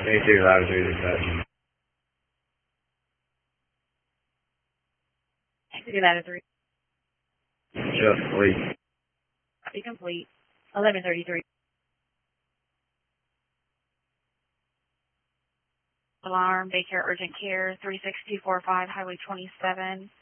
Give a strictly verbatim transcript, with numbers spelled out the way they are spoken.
twenty-two latitude dispatch. City ladder three. Just complete. Copy complete. eleven thirty-three. Alarm, daycare urgent care, three six two four five, Highway twenty-seven.